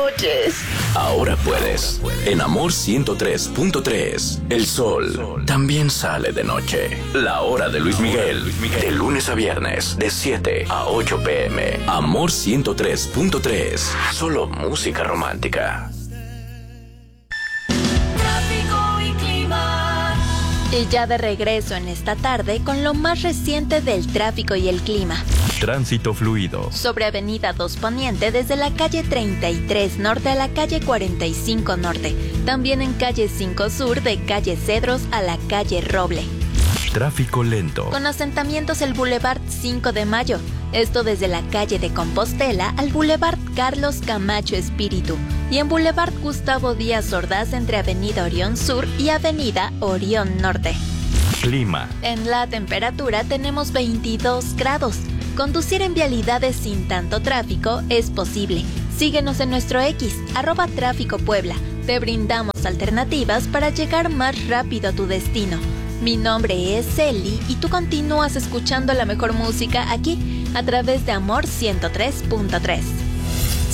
Ahora puedes. En Amor 103.3, el sol también sale de noche. La hora de Luis Miguel. De lunes a viernes, de 7 a 8 p.m. Amor 103.3. Solo música romántica. Y ya de regreso en esta tarde con lo más reciente del tráfico y el clima. Tránsito fluido. Sobre Avenida 2 Poniente desde la calle 33 Norte a la calle 45 Norte. También en calle 5 Sur de calle Cedros a la calle Roble. Tráfico lento. Con asentamientos el Boulevard 5 de Mayo. Esto desde la calle de Compostela al Boulevard Carlos Camacho Espíritu. Y en Boulevard Gustavo Díaz Ordaz entre Avenida Orión Sur y Avenida Orión Norte. Clima. En la temperatura tenemos 22 grados. Conducir en vialidades sin tanto tráfico es posible. Síguenos en nuestro X, @Tráfico Puebla. Te brindamos alternativas para llegar más rápido a tu destino. Mi nombre es Celi y tú continúas escuchando la mejor música aquí a través de Amor 103.3.